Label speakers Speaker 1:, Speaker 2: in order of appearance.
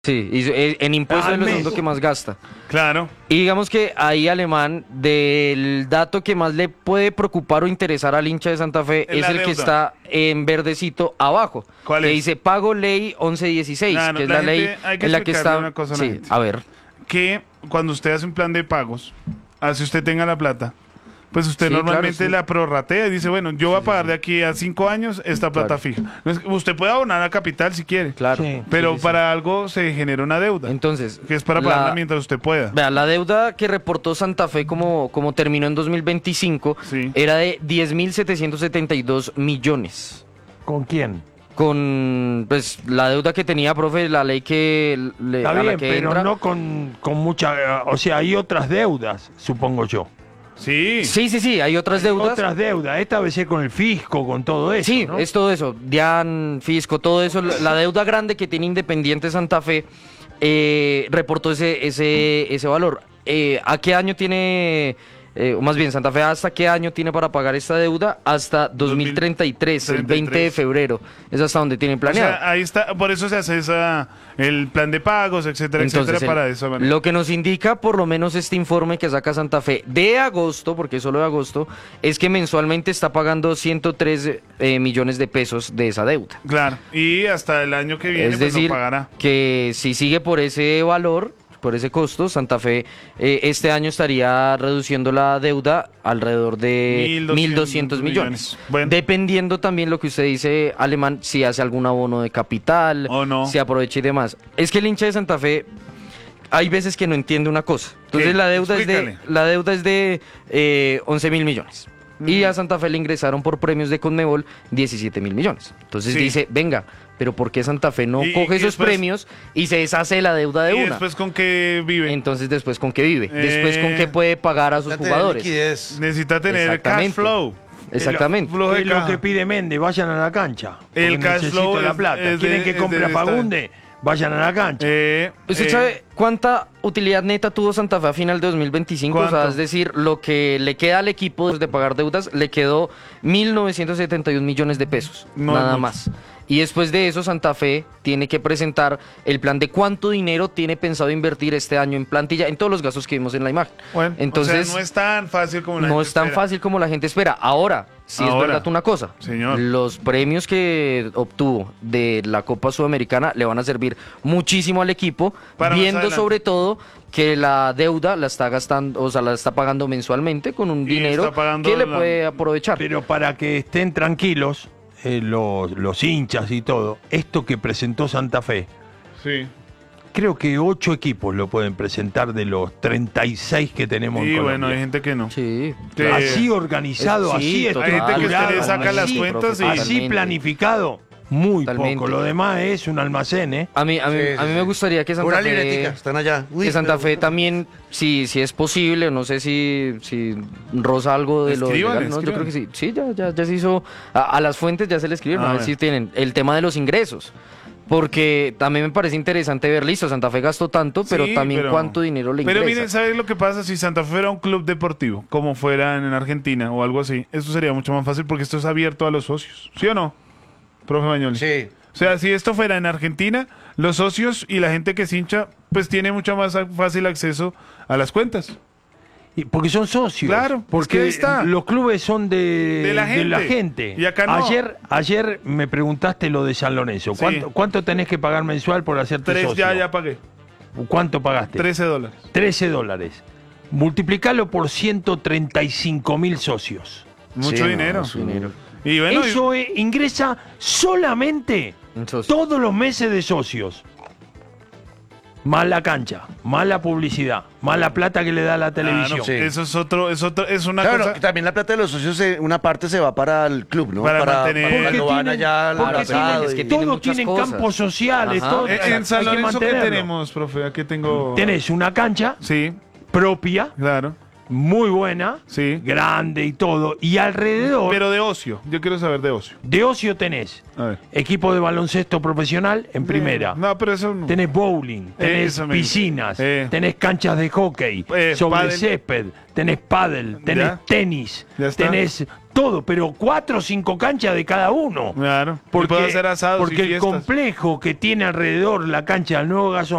Speaker 1: Sí, en impuestos
Speaker 2: Al
Speaker 1: es lo
Speaker 2: mes.
Speaker 1: segundo que más gasta.
Speaker 3: Claro.
Speaker 1: Y digamos que ahí Alemán, del dato que más le puede preocupar o interesar al hincha de Santa Fe
Speaker 3: Es
Speaker 1: es
Speaker 3: la
Speaker 1: el que
Speaker 3: deuda.
Speaker 1: está en verdecito abajo.
Speaker 3: ¿Cuál
Speaker 1: que
Speaker 3: es?
Speaker 1: dice Pago Ley 1116,
Speaker 3: Claro,
Speaker 1: que es
Speaker 3: la
Speaker 1: la ley
Speaker 3: gente- hay que
Speaker 1: en la que
Speaker 3: explicarle
Speaker 1: está...
Speaker 3: una cosa a la
Speaker 1: Sí,
Speaker 3: gente.
Speaker 1: a ver.
Speaker 3: Que cuando usted hace un plan de pagos, así usted tenga la plata, pues usted
Speaker 1: Sí,
Speaker 3: normalmente
Speaker 1: claro, sí.
Speaker 3: la prorratea y dice, bueno, yo voy a pagar de aquí a 5 años esta plata
Speaker 1: Claro.
Speaker 3: fija. No es- Usted puede abonar a capital si quiere,
Speaker 1: Claro.
Speaker 2: Sí.
Speaker 3: pero
Speaker 1: Sí, sí,
Speaker 3: para algo se genera una deuda,
Speaker 1: sí. Entonces,
Speaker 3: que es para pagarla mientras usted pueda.
Speaker 1: Vea, la deuda que reportó Santa Fe como terminó en 2025
Speaker 3: Sí.
Speaker 1: era de 10.772 millones.
Speaker 2: ¿Con quién?
Speaker 1: Con pues la deuda que tenía, profe, la ley que
Speaker 2: Está
Speaker 1: a la
Speaker 2: bien,
Speaker 1: que
Speaker 2: pero
Speaker 1: entra.
Speaker 2: no con mucha... O sea, hay otras deudas, supongo yo.
Speaker 3: Sí.
Speaker 1: Sí, hay otras deudas.
Speaker 2: Otras deudas. Esta vez es con el fisco, con todo eso,
Speaker 1: Sí,
Speaker 2: ¿no?
Speaker 1: es todo eso, DIAN, Fisco, todo eso. La deuda grande que tiene Independiente Santa Fe reportó ese valor. ¿A qué año tiene, o más bien, Santa Fe, hasta qué año tiene para pagar esta deuda? Hasta 2033, el 20 de
Speaker 3: 33.
Speaker 1: febrero. Es hasta donde tienen
Speaker 3: O
Speaker 1: planeado.
Speaker 3: sea, ahí está, por eso se hace el plan de pagos, etcétera,
Speaker 1: Entonces,
Speaker 3: etcétera, para eso.
Speaker 1: lo que nos indica, por lo menos este informe que saca Santa Fe de agosto, porque es solo de agosto, es que mensualmente está pagando 103 millones de pesos de esa deuda.
Speaker 3: Claro, y hasta el año que viene
Speaker 1: Es
Speaker 3: pues
Speaker 1: decir,
Speaker 3: no pagará.
Speaker 1: que si sigue por ese valor, por ese costo, Santa Fe este año estaría reduciendo la deuda alrededor de 1.200 millones.
Speaker 3: Bueno.
Speaker 1: Dependiendo también lo que usted dice, Alemán, si hace algún abono de capital,
Speaker 3: O no.
Speaker 1: si aprovecha y demás. Es que el hincha de Santa Fe hay veces que no entiende una cosa. Entonces
Speaker 3: ¿Qué? Explícale.
Speaker 1: la deuda es de 11.000 millones. Y a Santa Fe le ingresaron por premios de Conmebol 17.000 millones. Entonces
Speaker 3: Sí.
Speaker 1: dice, venga, pero ¿por qué Santa Fe no
Speaker 3: Y
Speaker 1: coge esos
Speaker 3: después-
Speaker 1: premios y se deshace de la deuda de
Speaker 3: ¿Y
Speaker 1: una?
Speaker 3: después con qué vive?
Speaker 1: Entonces después con qué vive, después con
Speaker 3: Eh,
Speaker 1: qué puede pagar a sus
Speaker 4: Necesita tener
Speaker 1: jugadores.
Speaker 4: liquidez.
Speaker 3: Necesita tener cash
Speaker 1: Exactamente.
Speaker 3: flow.
Speaker 1: Exactamente.
Speaker 3: Flujo de
Speaker 2: Es lo
Speaker 3: caja.
Speaker 2: que pide Méndez, vayan a la cancha.
Speaker 3: El
Speaker 2: porque
Speaker 3: cash
Speaker 2: necesito
Speaker 3: flow
Speaker 2: la
Speaker 3: es-
Speaker 2: plata.
Speaker 3: es de-
Speaker 2: ¿Quieren que
Speaker 3: es
Speaker 2: compre
Speaker 3: de
Speaker 2: a
Speaker 3: esta-
Speaker 2: Fagunde? Vayan a la cancha.
Speaker 1: ¿Usted sabe cuánta utilidad neta tuvo Santa Fe a final de 2025? O sea,
Speaker 3: ¿Cuánto?
Speaker 1: es decir, lo que le queda al equipo de pagar deudas, le quedó 1.971 millones de pesos,
Speaker 3: No es
Speaker 1: nada
Speaker 3: mucho.
Speaker 1: más. Y después de eso, Santa Fe tiene que presentar el plan de cuánto dinero tiene pensado invertir este año en plantilla, en todos los gastos que vimos en la imagen.
Speaker 3: Bueno,
Speaker 1: Entonces,
Speaker 3: o sea, no es tan fácil como la
Speaker 1: no
Speaker 3: gente
Speaker 1: es tan
Speaker 3: espera.
Speaker 1: fácil como la gente espera. Ahora, sí es
Speaker 3: Ahora,
Speaker 1: verdad una cosa.
Speaker 3: señor.
Speaker 1: Los premios que obtuvo de la Copa Sudamericana le van a servir muchísimo al equipo,
Speaker 3: Para más
Speaker 1: viendo
Speaker 3: adelante.
Speaker 1: sobre todo que la deuda la está gastando, o sea, la está pagando mensualmente con un
Speaker 3: Y
Speaker 1: dinero
Speaker 3: está pagando
Speaker 1: que le
Speaker 3: la-
Speaker 1: puede aprovechar.
Speaker 2: Pero para que estén tranquilos los hinchas y todo, esto que presentó Santa Fe,
Speaker 3: Sí.
Speaker 2: creo que 8 equipos lo pueden presentar de los 36 que tenemos
Speaker 3: Y
Speaker 2: en
Speaker 3: bueno,
Speaker 2: Colombia.
Speaker 3: hay gente que no.
Speaker 1: Sí.
Speaker 3: Que-
Speaker 2: Así organizado,
Speaker 1: Sí,
Speaker 2: así
Speaker 1: total,
Speaker 3: Hay gente que usted le
Speaker 2: estructurado,
Speaker 3: saca las
Speaker 2: así,
Speaker 3: cuentas y...
Speaker 1: totalmente.
Speaker 2: así planificado, muy
Speaker 1: Totalmente.
Speaker 2: poco. Lo demás es un almacén, ¿eh?
Speaker 1: A mí
Speaker 4: Sí,
Speaker 1: me
Speaker 4: sí.
Speaker 1: gustaría que Santa
Speaker 4: Una
Speaker 1: Fe...
Speaker 4: libretica, están allá. Uy,
Speaker 1: que Santa
Speaker 4: pero-
Speaker 1: Fe también, si es posible, no sé si roza algo de lo
Speaker 3: Escríbanle,
Speaker 1: legal, ¿no? Yo creo que
Speaker 3: escríbanle.
Speaker 1: sí. Sí, ya se hizo. A las fuentes ya se le escribieron,
Speaker 3: A
Speaker 1: a ver
Speaker 3: ver.
Speaker 1: si tienen el tema de los ingresos. Porque también me parece interesante ver, listo, Santa Fe gastó tanto, pero
Speaker 3: Sí,
Speaker 1: también
Speaker 3: pero-
Speaker 1: cuánto dinero le
Speaker 3: Pero
Speaker 1: ingresa.
Speaker 3: miren, ¿sabes lo que pasa? Si Santa Fe fuera un club deportivo, como fuera en Argentina o algo así, esto sería mucho más fácil porque esto es abierto a los socios. ¿Sí o no, profe Bañoli?
Speaker 4: Sí.
Speaker 3: O sea, si esto fuera en Argentina, los socios y la gente que se hincha, pues tiene mucho más fácil acceso a las cuentas.
Speaker 2: Y porque son socios.
Speaker 3: Claro, es
Speaker 2: porque
Speaker 3: que ahí está.
Speaker 2: los clubes son de
Speaker 3: la gente.
Speaker 2: gente.
Speaker 3: Y acá no.
Speaker 2: Ayer me preguntaste lo de San Lorenzo.
Speaker 3: Sí.
Speaker 2: ¿Cuánto tenés que pagar mensual por hacerte
Speaker 3: 3
Speaker 2: socio?
Speaker 3: ya pagué.
Speaker 2: ¿Cuánto pagaste?
Speaker 3: $13.
Speaker 2: $13. Multiplicalo por 135.000 socios.
Speaker 3: Mucho
Speaker 4: Sí, no,
Speaker 3: dinero.
Speaker 4: es un-
Speaker 3: Y bueno,
Speaker 2: Eso ingresa solamente
Speaker 1: Un socio.
Speaker 2: todos los meses de socios. Más la cancha, más la publicidad, más la plata que le da la televisión.
Speaker 4: sí.
Speaker 3: eso es una
Speaker 4: Claro,
Speaker 3: cosa.
Speaker 4: que también la plata de los socios, una parte se va para el club, ¿no?
Speaker 3: Para mantener-
Speaker 2: Porque
Speaker 4: cuando van
Speaker 2: tienen-
Speaker 4: allá al
Speaker 2: porque
Speaker 4: asado
Speaker 2: tienen-
Speaker 1: es que
Speaker 4: y-
Speaker 1: tienen
Speaker 2: todos
Speaker 1: muchas
Speaker 2: tienen
Speaker 1: cosas.
Speaker 2: campos sociales,
Speaker 1: Ajá.
Speaker 2: todo,
Speaker 3: En San
Speaker 2: hay que
Speaker 3: Lorenzo, ¿qué
Speaker 2: mantenerlo.
Speaker 3: tenemos, profe? Aquí tengo.
Speaker 2: Tenés una cancha
Speaker 3: Sí,
Speaker 2: propia,
Speaker 3: claro.
Speaker 2: muy buena,
Speaker 3: Sí.
Speaker 2: grande y todo, y alrededor
Speaker 3: Pero de ocio. Yo quiero saber de ocio.
Speaker 2: de ocio tenés
Speaker 3: A ver.
Speaker 2: equipo de baloncesto profesional en primera.
Speaker 3: No, pero eso no.
Speaker 2: Tenés bowling, tenés
Speaker 3: eso me gusta.
Speaker 2: piscinas,
Speaker 3: Eh.
Speaker 2: tenés canchas de hockey, sobre
Speaker 3: pádel.
Speaker 2: césped, tenés pádel, tenés
Speaker 3: Ya.
Speaker 2: tenis,
Speaker 3: Ya está.
Speaker 2: tenés Todo, pero 4 o 5 canchas de cada uno.
Speaker 3: Claro. Y puedo hacer asados y
Speaker 2: porque el
Speaker 3: fiestas.
Speaker 2: complejo que tiene alrededor la cancha del Nuevo Gasón